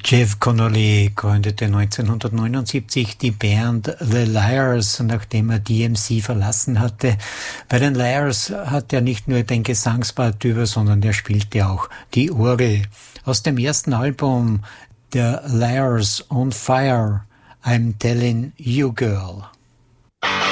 Jeff Connolly gründete 1979 die Band The Liars, nachdem er DMC verlassen hatte. Bei den Liars hat er nicht nur den Gesangspart über, sondern er spielte auch die Orgel. Aus dem ersten Album The Liars on Fire, I'm Telling You Girl.